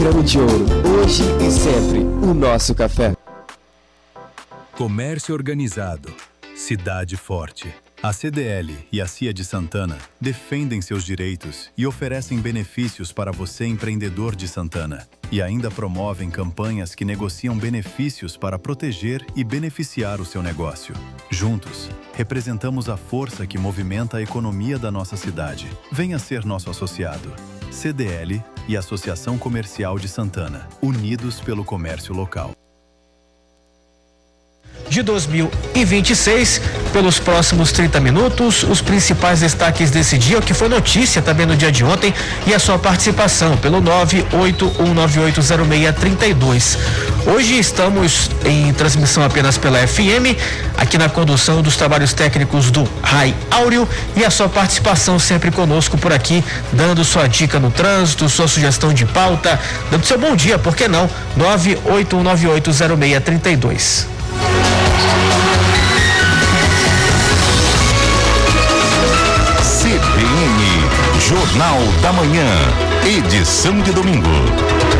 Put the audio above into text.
Grama de Ouro, hoje e sempre, o nosso café. Comércio organizado, cidade forte. A CDL e a CIA de Santana defendem seus direitos e oferecem benefícios para você, empreendedor de Santana. E ainda promovem campanhas que negociam benefícios para proteger e beneficiar o seu negócio. Juntos, representamos a força que movimenta a economia da nossa cidade. Venha ser nosso associado. CDL e Associação Comercial de Santana, unidos pelo comércio local. De 2026, pelos próximos 30 minutos, os principais destaques desse dia, o que foi notícia também no dia de ontem, e a sua participação pelo 981980632. Hoje estamos em transmissão apenas pela FM, aqui na condução dos trabalhos técnicos do Rai Áureo, e a sua participação sempre conosco por aqui, dando sua dica no trânsito, sua sugestão de pauta, dando seu bom dia, por que não? 981980632. CBN, Jornal da Manhã, edição de domingo.